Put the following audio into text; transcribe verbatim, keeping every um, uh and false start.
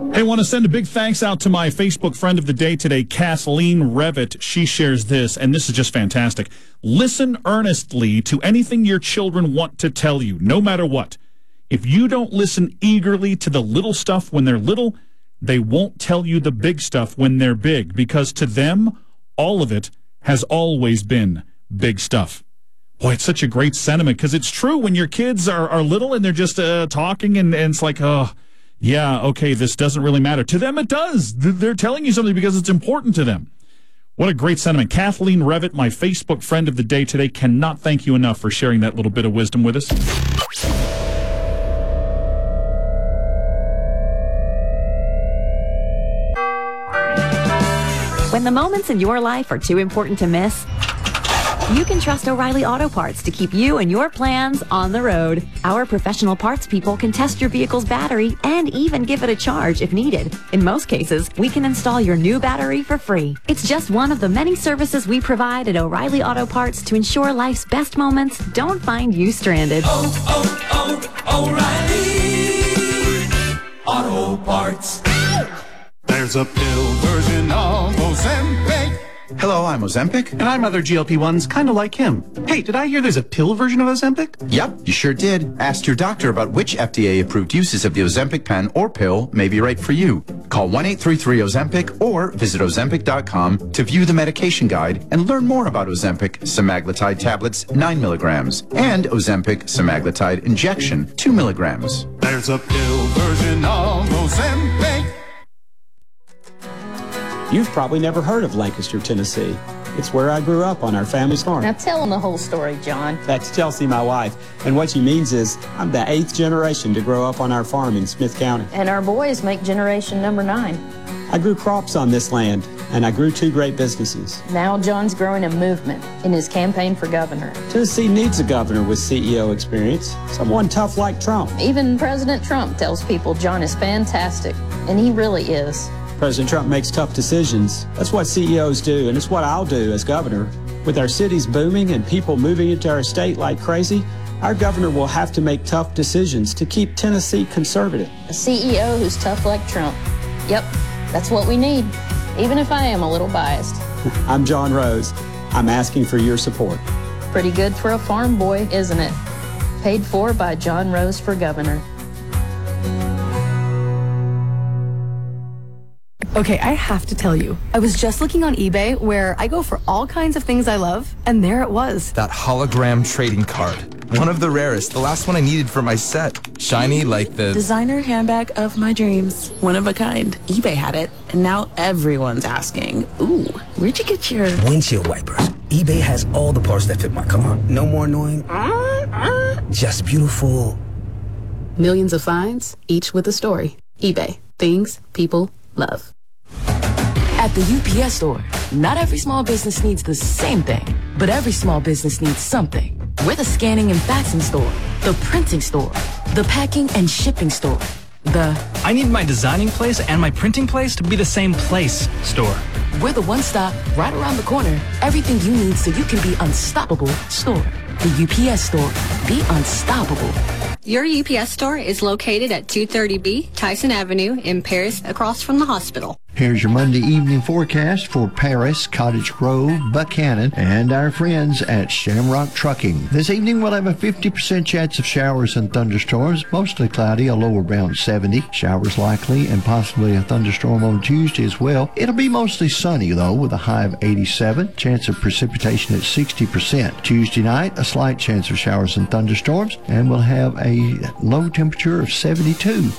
Hey, want to send a big thanks out to my Facebook friend of the day today, Kathleen Revitt. She shares this, and this is just fantastic. Listen earnestly to anything your children want to tell you, no matter what. If you don't listen eagerly to the little stuff when they're little, they won't tell you the big stuff when they're big, because to them, all of it has always been big stuff. Boy, it's such a great sentiment, because it's true when your kids are, are little and they're just uh, talking, and, and it's like, oh, yeah, okay, this doesn't really matter. To them, it does. They're telling you something because it's important to them. What a great sentiment. Kathleen Revitt, my Facebook friend of the day today, cannot thank you enough for sharing that little bit of wisdom with us. When the moments in your life are too important to miss, you can trust O'Reilly Auto Parts to keep you and your plans on the road. Our professional parts people can test your vehicle's battery and even give it a charge if needed. In most cases, we can install your new battery for free. It's just one of the many services we provide at O'Reilly Auto Parts to ensure life's best moments don't find you stranded. Oh, oh, oh, O'Reilly Auto Parts. There's a pill version of Ozempic. Hello, I'm Ozempic. And I'm other G L P ones, kind of like him. Hey, did I hear there's a pill version of Ozempic? Yep, you sure did. Ask your doctor about which F D A-approved uses of the Ozempic pen or pill may be right for you. Call one eight three three Ozempic or visit Ozempic dot com to view the medication guide and learn more about Ozempic semaglutide tablets, nine milligrams, and Ozempic semaglutide injection, two milligrams. There's a pill version of Ozempic. You've probably never heard of Lancaster, Tennessee. It's where I grew up on our family's farm. Now tell them the whole story, John. That's Chelsea, my wife. And what she means is I'm the eighth generation to grow up on our farm in Smith County. And our boys make generation number nine. I grew crops on this land, and I grew two great businesses. Now John's growing a movement in his campaign for governor. Tennessee needs a governor with C E O experience, someone tough like Trump. Even President Trump tells people John is fantastic, and he really is. President Trump makes tough decisions. That's what C E Os do, and it's what I'll do as governor. With our cities booming and people moving into our state like crazy, our governor will have to make tough decisions to keep Tennessee conservative. A C E O who's tough like Trump. Yep, that's what we need, even if I am a little biased. I'm John Rose. I'm asking for your support. Pretty good for a farm boy, isn't it? Paid for by John Rose for governor. Okay, I have to tell you, I was just looking on eBay where I go for all kinds of things I love, and there it was. That hologram trading card. One of the rarest, the last one I needed for my set. Shiny like the... designer handbag of my dreams. One of a kind. eBay had it, and now everyone's asking, ooh, where'd you get your... windshield wipers. eBay has all the parts that fit my car. No more annoying... just beautiful. Millions of finds, each with a story. eBay. Things people love. At the U P S store, not every small business needs the same thing, but every small business needs something. We're the scanning and faxing store, the printing store, the packing and shipping store, the... I need my designing place and my printing place to be the same place store. We're the one-stop, right around the corner, everything you need so you can be unstoppable store. The U P S store. Be unstoppable. Your U P S store is located at two thirty B Tyson Avenue in Paris, across from the hospital. Here's your Monday evening forecast for Paris, Cottage Grove, Buchanan, and our friends at Shamrock Trucking. This evening we'll have a fifty percent chance of showers and thunderstorms, mostly cloudy, a low around seventy. Showers likely and possibly a thunderstorm on Tuesday as well. It'll be mostly sunny though, with a high of eighty-seven. Chance of precipitation at sixty percent. Tuesday night, a slight chance of showers and thunderstorms, and we'll have a low temperature of seventy-two.